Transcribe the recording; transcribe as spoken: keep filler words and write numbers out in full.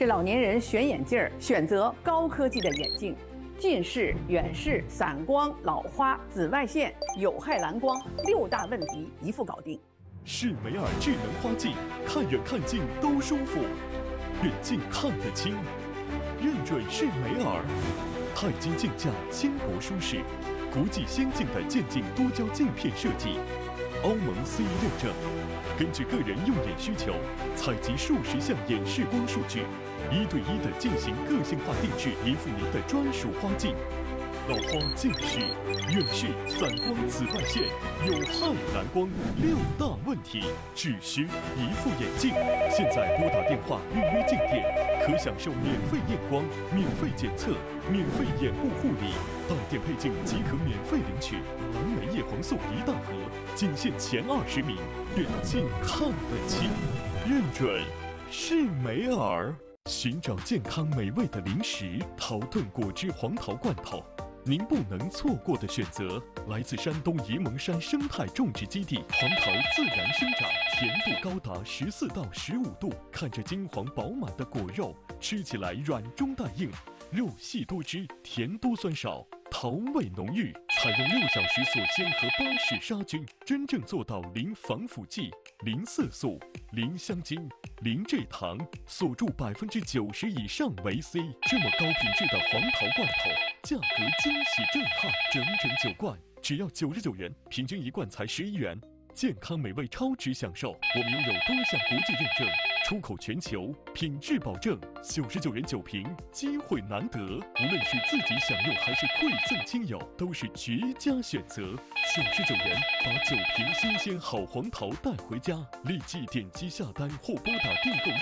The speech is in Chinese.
这老年人选眼镜儿，选择高科技的眼镜，近视、远视、散光、老花、紫外线、有害蓝光六大问题一副搞定。 适美尔智能花镜，看远看近都舒服，远近看得清，认准适美尔。钛金镜架轻薄舒适，国际先进的渐进多焦镜片设计，欧盟 C E 认证。根据个人用眼需求，采集数十项眼视光数据，一对一的进行个性化定制，一副您的专属花镜。老花、近视、远视、散光、紫外线、有害蓝光六大问题，只需一副眼镜。现在拨打电话预约镜店，可享受免费验光、免费检测、免费眼部护理，到店配镜即可免费领取蓝莓叶黄素一大盒，仅限前二十名，远近看得清，认准适美尔。寻找健康美味的零食，桃炖果汁黄桃罐头。您不能错过的选择，来自山东沂蒙山生态种植基地，黄桃自然生长，甜度高达十四到十五度，看着金黄饱满的果肉，吃起来软中带硬，肉细多汁，甜多酸少，桃味浓郁，采用六小时锁鲜和巴氏杀菌，真正做到零防腐剂、零色素、零香精、零蔗糖，锁住百分之九十以上维 C。这么高品质的黄桃罐头，价格惊喜震撼，整整九罐，只要九十九元，平均一罐才十一元，健康美味超值享受。我们拥有多项国际认证，出口全球，品质保证。九十九元九瓶，机会难得，无论是自己享用还是馈赠亲友，都是绝佳选择。九十九元，把九瓶新鲜好黄桃带回家，立即点击下单或拨打订购